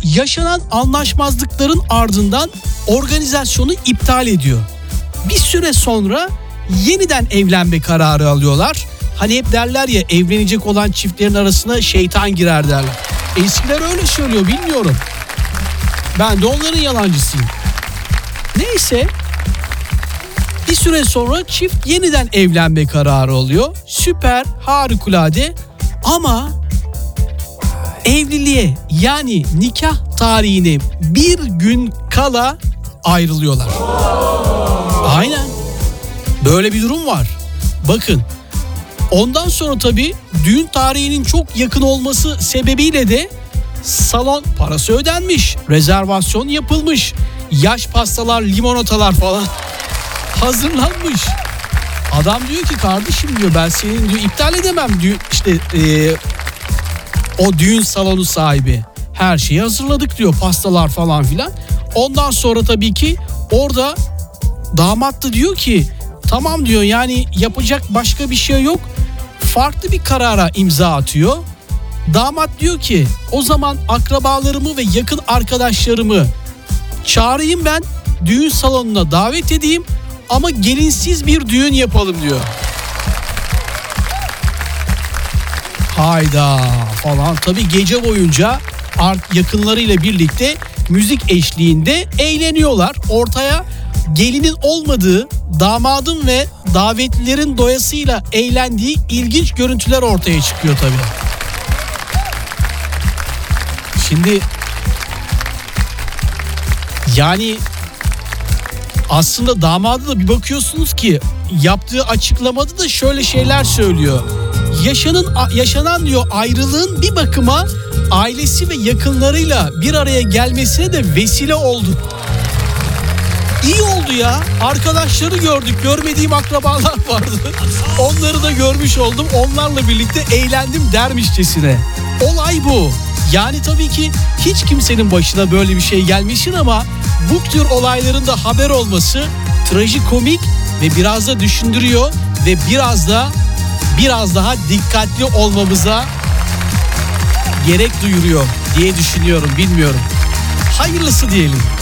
yaşanan anlaşmazlıkların ardından organizasyonu iptal ediyor. Bir süre sonra yeniden evlenme kararı alıyorlar. Hani hep derler ya, evlenecek olan çiftlerin arasına şeytan girer derler. Eskiler öyle söylüyor, bilmiyorum. Ben de onların yalancısıyım. Neyse, bir süre sonra çift yeniden evlenme kararı alıyor. Süper, harikulade, ama evliliğe, yani nikah tarihine bir gün kala ayrılıyorlar. Aynen. Böyle bir durum var. Bakın, ondan sonra tabii düğün tarihinin çok yakın olması sebebiyle de salon parası ödenmiş, rezervasyon yapılmış, yaş pastalar, limonatalar falan hazırlanmış. Adam diyor ki, kardeşim diyor, ben senin diyor iptal edemem diyor. İşte o düğün salonu sahibi, her şeyi hazırladık diyor, pastalar falan filan. Ondan sonra tabii ki orada damat da diyor ki, tamam diyor, yani yapacak başka bir şey yok. Farklı bir karara imza atıyor. Damat diyor ki, o zaman akrabalarımı ve yakın arkadaşlarımı çağırayım, ben düğün salonuna davet edeyim ama gelinsiz bir düğün yapalım diyor. Hayda falan, tabii gece boyunca yakınlarıyla birlikte müzik eşliğinde eğleniyorlar. Ortaya gelinin olmadığı, damadın ve davetlilerin doyasıyla eğlendiği ilginç görüntüler ortaya çıkıyor tabii. Şimdi yani aslında damada da bir bakıyorsunuz ki yaptığı açıklamada da şöyle şeyler söylüyor. Yaşanan diyor ayrılığın bir bakıma ailesi ve yakınlarıyla bir araya gelmesine de vesile oldu. İyi oldu ya. Arkadaşları gördük. Görmediğim akrabalar vardı. Onları da görmüş oldum. Onlarla birlikte eğlendim dermişçesine. Olay bu. Yani tabii ki hiç kimsenin başına böyle bir şey gelmesin ama bu tür olayların da haber olması trajikomik ve biraz da düşündürüyor ve biraz daha dikkatli olmamıza gerek duyuruyor diye düşünüyorum, bilmiyorum. Hayırlısı diyelim.